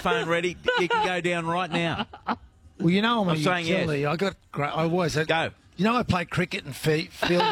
microphone ready. You can go down right now. Well, you know I'm a saying utility. yes. I got great. I was. Go. You know I play cricket and field.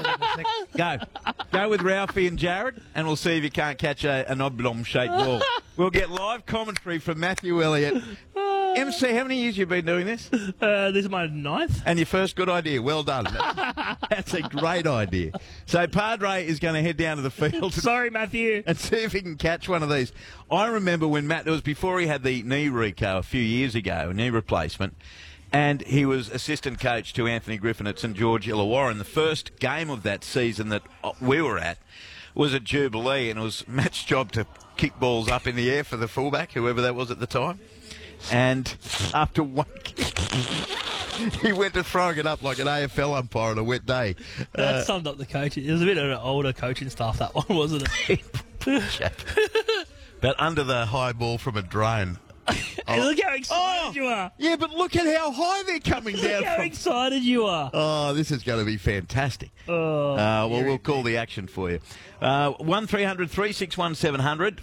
Go. Go with Ralphie and Jared, and we'll see if you can't catch an oblong-shaped ball. We'll get live commentary from Matthew Elliott. MC, how many years you been doing this? This is my 9th. And your first good idea. Well done. That's a great idea. So Padre is going to head down to the field. Sorry, Matthew. And see if he can catch one of these. I remember when it was before he had the knee reco a few years ago, a knee replacement, and he was assistant coach to Anthony Griffin at St George Illawarra. The first game of that season that we were at was at Jubilee, and it was Matt's job to kick balls up in the air for the fullback, whoever that was at the time. And after one kick, he went to throwing it up like an AFL umpire on a wet day. That summed up the coach. It was a bit of an older coaching staff, that one, wasn't it? But under the high ball from a drone. Hey, look how excited you are. Yeah, but look at how high they're coming down Look how from. excited you are. Oh, this is going to be fantastic. Well, we'll call the action for you. 1300 361 700.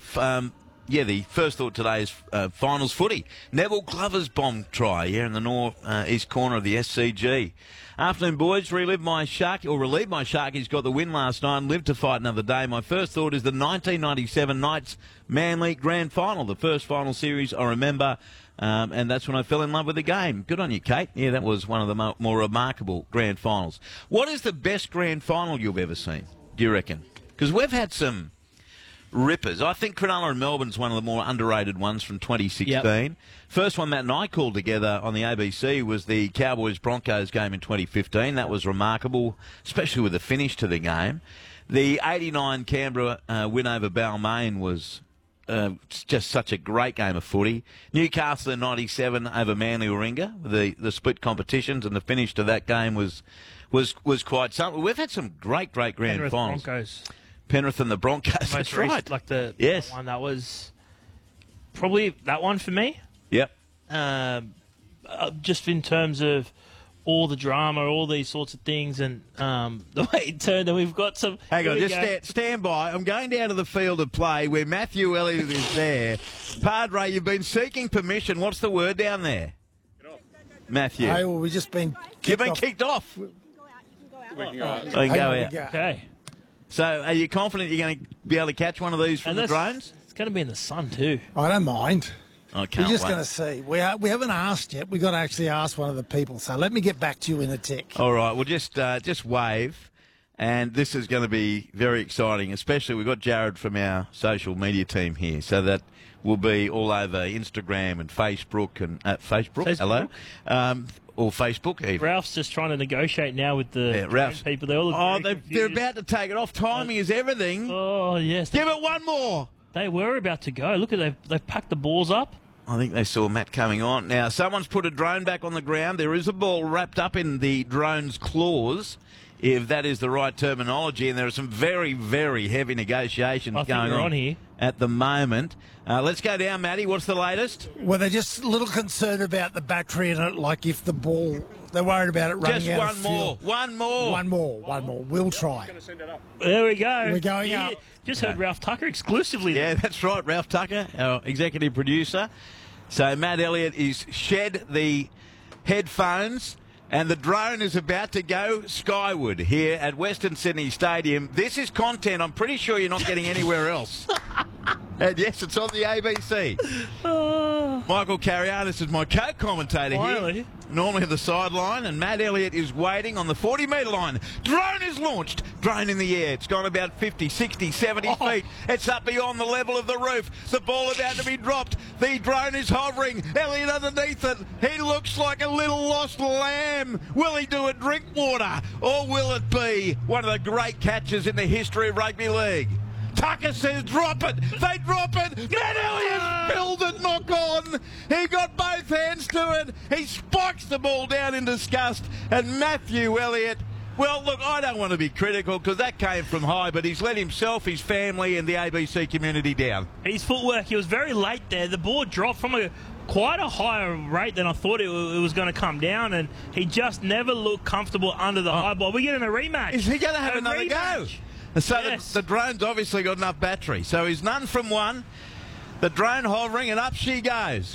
The first thought today is finals footy. Neville Glover's bomb try here in the north east corner of the SCG. Afternoon, boys. Relieve my Sharkies got the win last night and lived to fight another day. My first thought is the 1997 Knights Manly Grand Final, the first final series I remember, and that's when I fell in love with the game. Good on you, Kate. Yeah, that was one of the more remarkable grand finals. What is the best grand final you've ever seen, do you reckon? Because we've had some rippers. I think Cronulla and Melbourne's one of the more underrated ones from 2016. Yep. First one Matt and I called together on the ABC was the Cowboys-Broncos game in 2015. That was remarkable, especially with the finish to the game. The 89 Canberra win over Balmain was just such a great game of footy. Newcastle in 97 over Manly Warringah, the split competitions, and the finish to that game was quite something. We've had some great grand finals. Broncos. Penrith and the Broncos. That's right. Like the yes. one that was probably that one for me. Yep. Just in terms of all the drama, all these sorts of things, and the way it turned, and we've got some... Hang on, just stand by. I'm going down to the field of play where Matthew Elliott is there. Padre, you've been seeking permission. What's the word down there? Get off. Matthew. Hey, well, we've just been You've been kicked off. You can go out. I can go out. Okay. So, are you confident you're going to be able to catch one of these from the drones? It's going to be in the sun too. I don't mind. I can't We're just wait. going to see. We haven't asked yet. We've got to actually ask one of the people. So let me get back to you in a tick. All right. Well, just wave. And this is going to be very exciting, especially we've got Jared from our social media team here. So that will be all over Instagram and Facebook and Facebook. Hello. Or Facebook even. Ralph's just trying to negotiate now with the people. They all look they're about to take it off. Timing is everything. Oh, yes. Give it one more. They were about to go. Look at they've packed the balls up. I think they saw Matt coming on. Now, someone's put a drone back on the ground. There is a ball wrapped up in the drone's claws, if that is the right terminology, and there are some very, very heavy negotiations going on here at the moment. Let's go down, Matty. What's the latest? Well, they're just a little concerned about the battery in it, like if the ball... They're worried about it running out of fuel. One more. We'll try. There we go. We're going up. Just heard Ralph Tucker exclusively. Yeah, that's right. Ralph Tucker, our executive producer. So Matt Elliott is shed the headphones, and the drone is about to go skyward here at Western Sydney Stadium. This is content I'm pretty sure you're not getting anywhere else. And yes, it's on the ABC. Michael Carianis is my co-commentator here. Normally at the sideline, and Matt Elliott is waiting on the 40-metre line. Drone is launched. Drone in the air. It's gone about 50, 60, 70 feet. It's up beyond the level of the roof. The ball about to be dropped. The drone is hovering. Elliott underneath it. He looks like a little lost lamb. Will he do a drink water? Or will it be one of the great catches in the history of rugby league? Tucker says drop it. They drop it. Matt Elliott spilled it, knock on. He got both hands to it. He spikes the ball down in disgust. And Matthew Elliott, well, look, I don't want to be critical because that came from high, but he's let himself, his family and the ABC community down. His footwork, he was very late there. The ball dropped from quite a higher rate than I thought it was going to come down, and he just never looked comfortable under the high ball. We're getting a rematch. Is he going to have another go? So yes. the drone's obviously got enough battery. So he's none from one. The drone hovering, and up she goes.